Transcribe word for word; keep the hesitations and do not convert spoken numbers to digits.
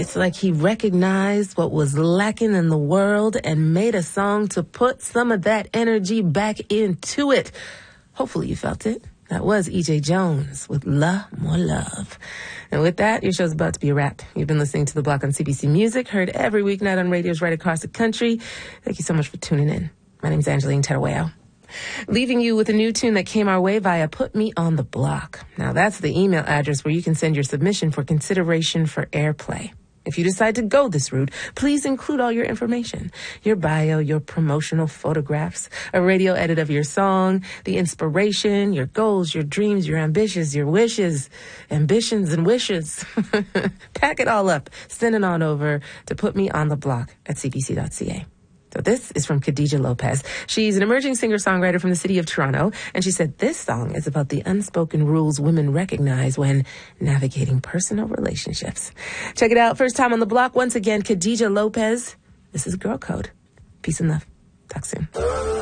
It's like he recognized what was lacking in the world and made a song to put some of that energy back into it. Hopefully you felt it. That was E J Jones with La More Love. And with that, your show's about to be a wrap. You've been listening to The Block on C B C Music, heard every weeknight on radios right across the country. Thank you so much for tuning in. My name's Angeline Terueo. Leaving you with a new tune that came our way via Put Me on the Block. Now, that's the email address where you can send your submission for consideration for airplay. If you decide to go this route, please include all your information. Your bio, your promotional photographs, a radio edit of your song, the inspiration, your goals, your dreams, your ambitions, your wishes, ambitions and wishes. Pack it all up. Send it on over to Put Me on the Block at c b c dot c a. So this is from Khadija Lopez. She's an emerging singer-songwriter from the city of Toronto, and she said this song is about the unspoken rules women recognize when navigating personal relationships. Check it out. First time on the block. Once again, Khadija Lopez. This is Girl Code. Peace and love. Talk soon.